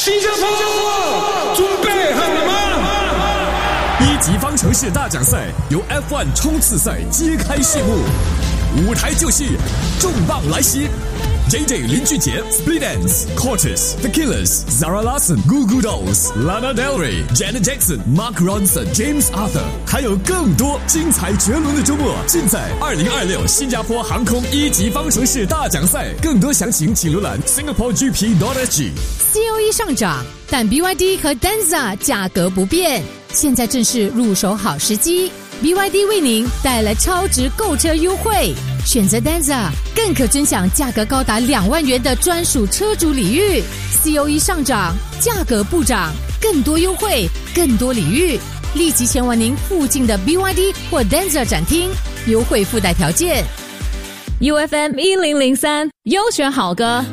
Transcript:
新加坡，准备好了吗？ 一级方程式大奖赛由 F1 冲刺赛揭开序幕，舞台就是重磅来袭。JJ 林俊杰 Split Enz、Cortez、The Killers、Zara Larsson、Goo Goo Dolls、Lana Del Rey、Janet Jackson、Mark Ronson、James Arthur， 还有更多精彩绝伦的周末，尽在2026新加坡航空一级方程式大奖赛。更多详情请浏览 singaporegp.sg。COE 上涨，但 BYD 和 Denza 价格不变，现在正是入手好时机。BYD 为您带来超值购车优惠，选择 Denza 更可尊享价格高达2万元的专属车主礼遇。COE 上涨，价格不涨，更多优惠，更多礼遇，立即前往您附近的 BYD 或 Denza 展厅，优惠附带条件。 UFM 1003优选好歌